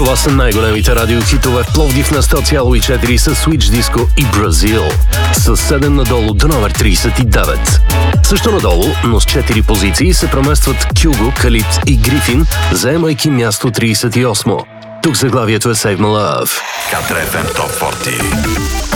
Това са най-големите радиохитове в Пловдив на 100,4 с Switch Disco и Бразил. С 7 надолу до номер 39. Също надолу, но с 4 позиции се преместват Кюго, Калит и Грифин, заемайки място 38. Тук заглавието е Save My Love. Катре FM Top 40.